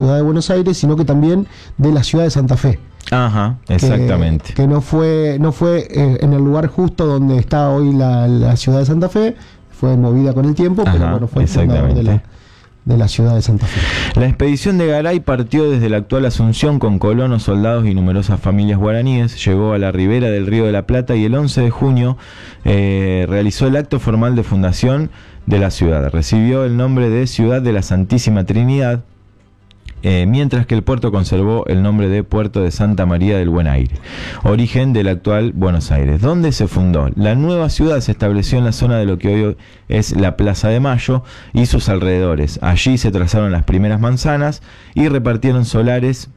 ciudad de Buenos Aires, sino que también de la ciudad de Santa Fe. Ajá, exactamente. Que no fue en el lugar justo donde está hoy la ciudad de Santa Fe, fue movida con el tiempo, pero bueno, fue el fundador de la ciudad de Santa Fe. La expedición de Garay partió desde la actual Asunción con colonos, soldados y numerosas familias guaraníes, llegó a la ribera del Río de la Plata y el 11 de junio realizó el acto formal de fundación de la ciudad. Recibió el nombre de Ciudad de la Santísima Trinidad, mientras que el puerto conservó el nombre de Puerto de Santa María del Buen Aire, origen del actual Buenos Aires. ¿Dónde se fundó? La nueva ciudad se estableció en la zona de lo que hoy es la Plaza de Mayo y sus alrededores. Allí se trazaron las primeras manzanas y se repartieron solares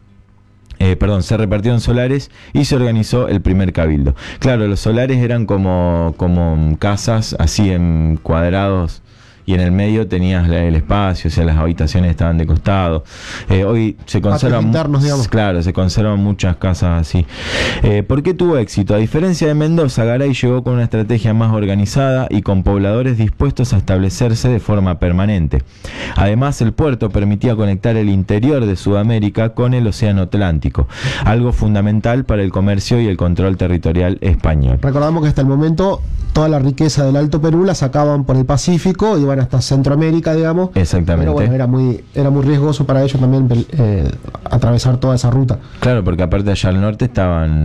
y se organizó el primer cabildo. Claro, los solares eran como casas así en cuadrados, y en el medio tenías el espacio, o sea, las habitaciones estaban de costado. Hoy se conservan internos, digamos. Claro, se conservan muchas casas así. ¿Por qué tuvo éxito? A diferencia de Mendoza, Garay llegó con una estrategia más organizada y con pobladores dispuestos a establecerse de forma permanente. Además, el puerto permitía conectar el interior de Sudamérica con el Océano Atlántico, algo fundamental para el comercio y el control territorial español. Recordamos que hasta el momento toda la riqueza del Alto Perú la sacaban por el Pacífico, iban hasta Centroamérica, digamos. Exactamente. Pero bueno, era muy riesgoso para ellos también atravesar toda esa ruta. Claro, porque aparte allá al norte estaban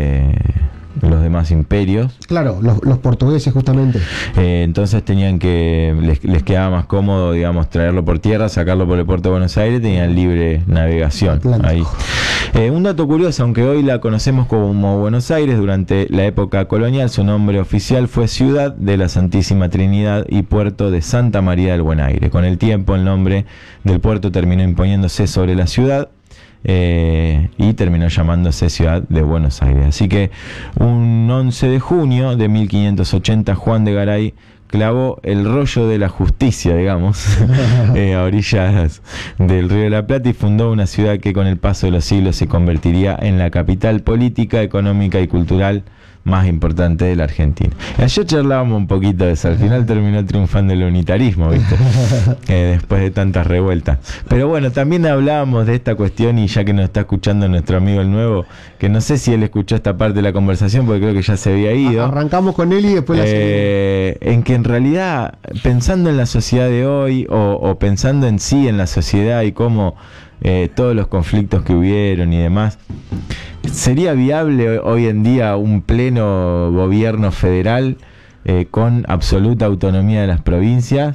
los demás imperios. Claro, los portugueses justamente. Entonces tenían que, les quedaba más cómodo, digamos, traerlo por tierra, sacarlo por el puerto de Buenos Aires, tenían libre navegación. Ahí. Un dato curioso, aunque hoy la conocemos como Buenos Aires, durante la época colonial su nombre oficial fue Ciudad de la Santísima Trinidad y Puerto de Santa María del Buen Aire. Con el tiempo el nombre del puerto terminó imponiéndose sobre la ciudad, y terminó llamándose Ciudad de Buenos Aires. Así que un 11 de junio de 1580 Juan de Garay clavó el rollo de la justicia, digamos, a orillas del Río de la Plata y fundó una ciudad que con el paso de los siglos se convertiría en la capital política, económica y cultural más importante de la Argentina. Ayer charlábamos un poquito de eso, al final terminó triunfando el unitarismo, ¿viste? Después de tantas revueltas. Pero bueno, también hablábamos de esta cuestión, y ya que nos está escuchando nuestro amigo el Nuevo, que no sé si él escuchó esta parte de la conversación porque creo que ya se había ido. Arrancamos con él y después en que en realidad, pensando en la sociedad de hoy, o pensando en sí en la sociedad y cómo todos los conflictos que hubieron y demás, ¿sería viable hoy en día un pleno gobierno federal con absoluta autonomía de las provincias,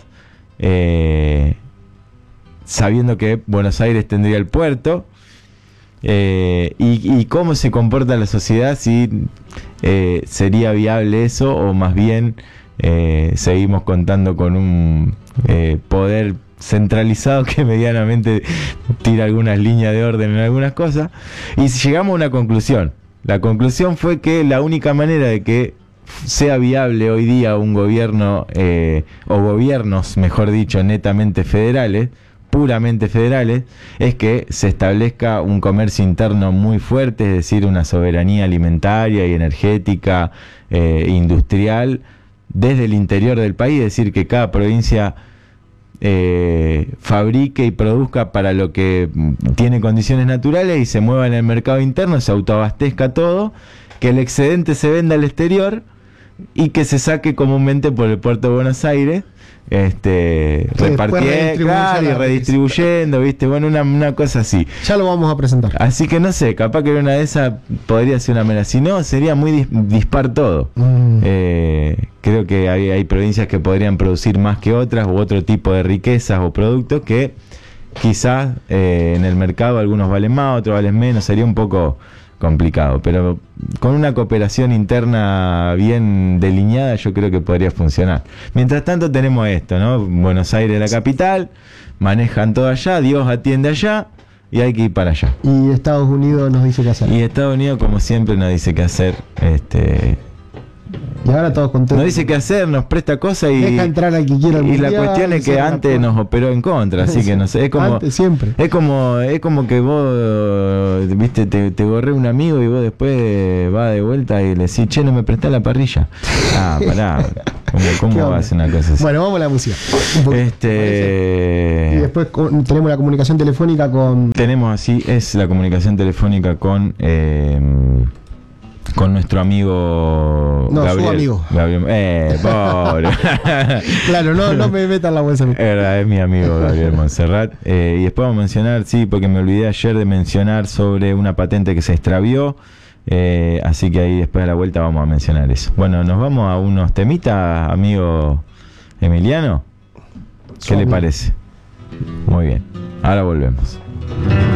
sabiendo que Buenos Aires tendría el puerto? Y cómo se comporta la sociedad, si sería viable eso, o más bien seguimos contando con un poder centralizado que medianamente tira algunas líneas de orden en algunas cosas. Y llegamos a una conclusión. La conclusión fue que la única manera de que sea viable hoy día un gobierno, o gobiernos, mejor dicho, netamente federales, puramente federales, es que se establezca un comercio interno muy fuerte, es decir, una soberanía alimentaria y energética, industrial, desde el interior del país, es decir, que cada provincia fabrique y produzca para lo que tiene condiciones naturales y se mueva en el mercado interno, se autoabastezca todo, que el excedente se venda al exterior y que se saque comúnmente por el puerto de Buenos Aires, repartiendo y redistribuyendo, ¿viste? Bueno, una cosa así. Ya lo vamos a presentar. Así que no sé, capaz que una de esas podría ser una manera. Si no, sería muy dispar todo. Creo que hay provincias que podrían producir más que otras, u otro tipo de riquezas o productos que quizás en el mercado algunos valen más, otros valen menos. Sería un poco complicado, pero con una cooperación interna bien delineada yo creo que podría funcionar. Mientras tanto tenemos esto, ¿no? Buenos Aires, la capital, manejan todo allá, Dios atiende allá y hay que ir para allá. Y Estados Unidos nos dice qué hacer. Y Estados Unidos, como siempre, nos dice qué hacer, Y ahora todos contentos. Nos dice qué hacer, nos presta cosas y deja entrar al que quiera al mundial, la cuestión es que antes nos operó en contra, así que no sé, es como antes, siempre. Es como que vos viste, te borré un amigo y vos después vas de vuelta y le decís, che, no me prestás la parrilla. Ah, pará. ¿Cómo va a hacer una cosa así? Bueno, vamos a la música. Y después tenemos la comunicación telefónica con... Tenemos así, es la comunicación telefónica con nuestro amigo Gabriel. Su amigo. Gabriel, pobre. Claro, no me metan la bolsa. Es mi amigo Gabriel Montserrat. Y después vamos a mencionar, sí, porque me olvidé ayer de mencionar sobre una patente que se extravió. Así que ahí después de la vuelta vamos a mencionar eso. Bueno, nos vamos a unos temitas, amigo Emiliano. ¿Qué le parece? Muy bien. Ahora volvemos.